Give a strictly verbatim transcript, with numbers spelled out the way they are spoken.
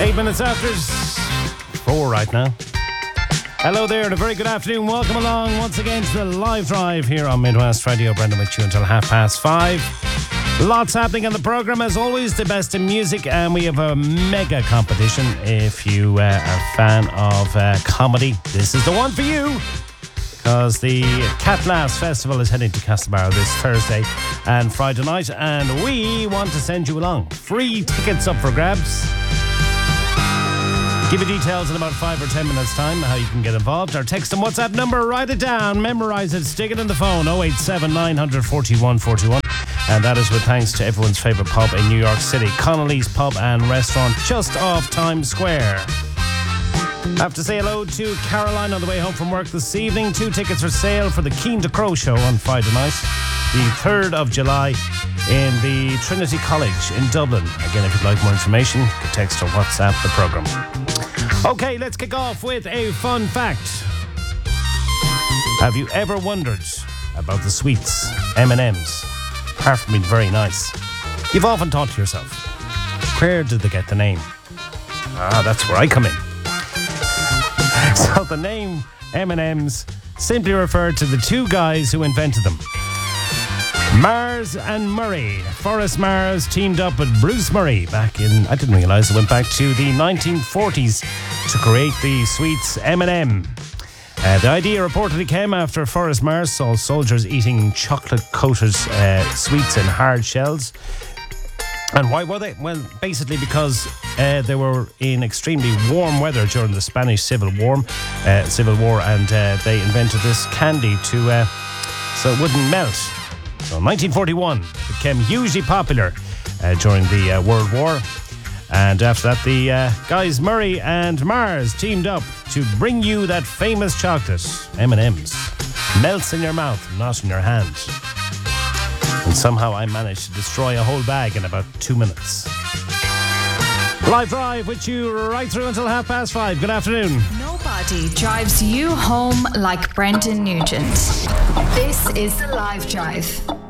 Eight minutes after four right now. Hello there and a very good afternoon. Welcome along once again to the live drive here on Midwest Radio. Brendan with you until half past five. Lots happening on the programme, as always, the best in music, and we have a mega competition. If you uh, are a fan of uh, comedy, this is the one for you, because the Cat Laughs Festival is heading to Castlebar this Thursday and Friday night, and we want to send you along. Free tickets up for grabs. Give you details in about five or ten minutes' time how you can get involved. Our text and WhatsApp number, write it down, memorise it, stick it in the phone, oh eight seven nine four one four one. And that is with thanks to everyone's favourite pub in New York City, Connolly's Pub and Restaurant, just off Times Square. I have to say hello to Caroline on the way home from work this evening. Two tickets for sale for the Keen to Crow show on Friday night, the third of July, in the Trinity College in Dublin. Again, if you'd like more information, you can text or WhatsApp the programme. Okay, let's kick off with a fun fact. Have you ever wondered about the sweets, M and M's? Apart from being very nice, you've often thought to yourself, where did they get the name? Ah, that's where I come in. So the name M and M's simply referred to the two guys who invented them. Mars and Murray. Forrest Mars teamed up with Bruce Murray back in, I didn't realise it went back to the nineteen forties to create the sweets M and M. Uh, the idea reportedly came after Forrest Mars saw soldiers eating chocolate-coated uh, sweets in hard shells. And why were they? Well, basically because uh, they were in extremely warm weather during the Spanish Civil War, uh, Civil War, and uh, they invented this candy to uh, so it wouldn't melt. So in nineteen forty-one, it became hugely popular uh, during the uh, World War. And after that, the uh, guys Murray and Mars teamed up to bring you that famous chocolate, M and M's. Melts in your mouth, not in your hand. And somehow I managed to destroy a whole bag in about two minutes. Live drive with you right through until half past five. Good afternoon. Nobody drives you home like Brendan Nugent. This is the Live Drive.